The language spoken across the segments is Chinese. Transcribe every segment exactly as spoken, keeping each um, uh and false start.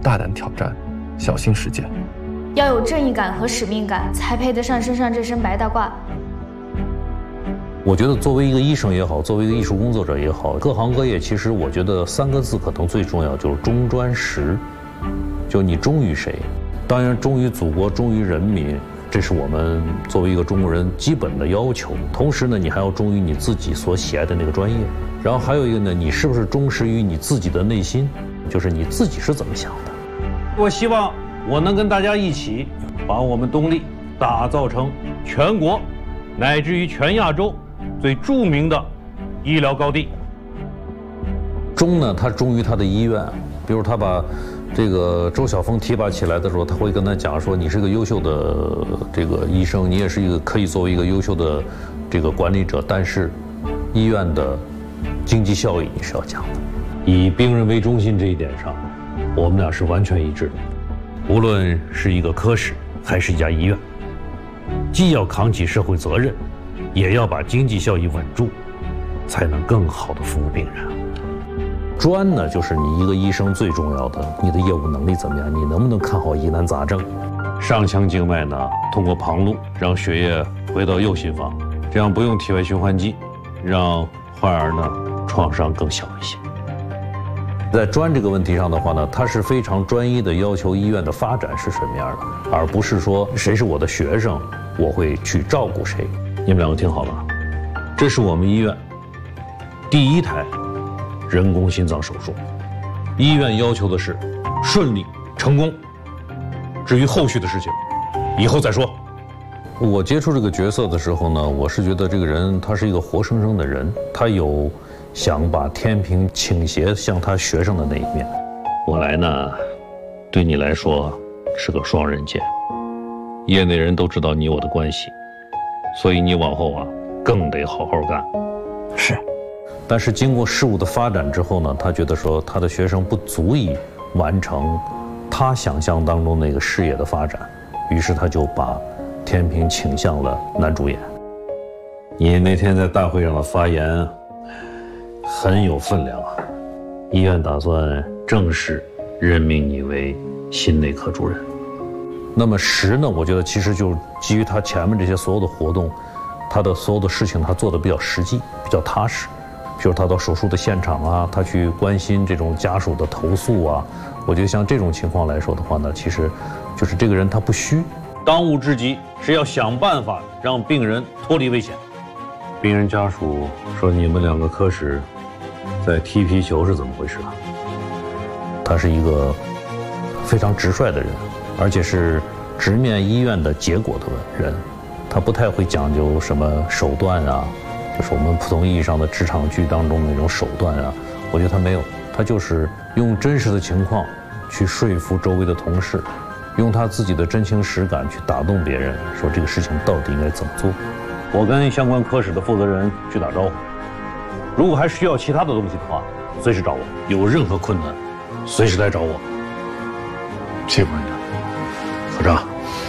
大胆挑战，小心实践。 要有正义感和使命感，才配得上身上这身白大褂。 我觉得作为一个医生也好，作为一个艺术工作者也好，各行各业其实我觉得三个字可能最重要，就是忠专实。就你忠于谁？当然忠于祖国，忠于人民，这是我们作为一个中国人基本的要求。同时呢，你还要忠于你自己所喜爱的那个专业。然后还有一个呢，你是不是忠实于你自己的内心？就是你自己是怎么想的？我希望我能跟大家一起，把我们东丽打造成全国，乃至于全亚洲最著名的医疗高地。忠呢，他忠于他的医院，比如他把这个周晓峰提拔起来的时候，他会跟他讲说，你是个优秀的这个医生，你也是一个可以作为一个优秀的这个管理者，但是医院的经济效益你是要讲的。以病人为中心这一点上，我们俩是完全一致的。无论是一个科室还是一家医院，既要扛起社会责任，也要把经济效益稳住，才能更好的服务病人。专呢，就是你一个医生最重要的，你的业务能力怎么样？你能不能看好疑难杂症？上腔静脉呢，通过旁路让血液回到右心房，这样不用体外循环机，让患儿呢创伤更小一些。在专这个问题上的话呢，它是非常专一的要求医院的发展是什么样的，而不是说谁是我的学生，我会去照顾谁。你们两个听好了，这是我们医院第一台人工心脏手术，医院要求的是顺利成功，至于后续的事情，以后再说。我接触这个角色的时候呢，我是觉得这个人他是一个活生生的人，他有想把天平倾斜向他学生的那一面。我来呢，对你来说是个双刃剑，业内人都知道你我的关系，所以你往后啊更得好好干。 是。 但是经过事物的发展之后呢，他觉得说他的学生不足以完成他想象当中那个事业的发展，于是他就把天平倾向了男主演。你那天在大会上的发言很有分量啊，医院打算正式任命你为心内科主任。那么实呢，我觉得其实就是基于他前面这些所有的活动，他的所有的事情他做的比较实际，比较踏实。比如他到手术的现场啊，他去关心这种家属的投诉啊，我觉得像这种情况来说的话呢，其实就是这个人他不虚。当务之急是要想办法让病人脱离危险。病人家属说你们两个科室在踢皮球是怎么回事啊？他是一个非常直率的人，而且是直面医院的结果的人，他不太会讲究什么手段啊，就是我们普通意义上的职场剧当中的那种手段啊，我觉得他没有，他就是用真实的情况去说服周围的同事，用他自己的真情实感去打动别人，说这个事情到底应该怎么做。我跟相关科室的负责人去打招呼，如果还需要其他的东西的话，随时找我，有任何困难随时来找我。 谢谢关长。 科长，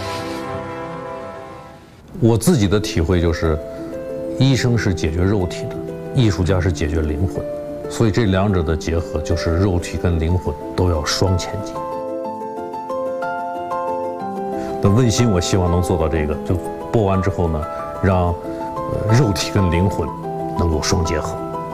我自己的体会就是，医生是解决肉体的，艺术家是解决灵魂，所以这两者的结合就是肉体跟灵魂都要双前进。那问心，我希望能做到这个，就播完之后呢，让、呃、肉体跟灵魂能够双结合。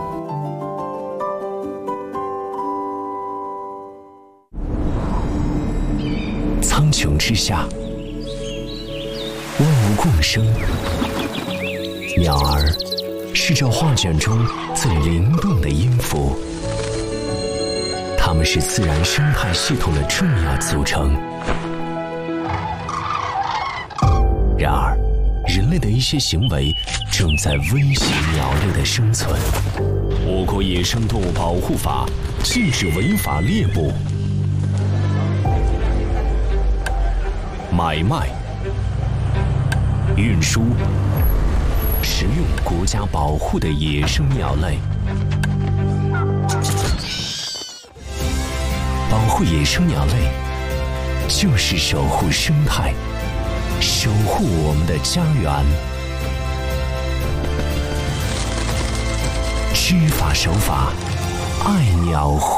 苍穹之下，万物共生。鸟儿是这画卷中最灵动的音符，它们是自然生态系统的重要组成。然而，人类的一些行为正在威胁鸟类的生存。我国野生动物保护法禁止违法猎捕、买卖、运输、食用国家保护的野生鸟类。保护野生鸟类，就是守护生态，守护我们的家园。知法守法，爱鸟。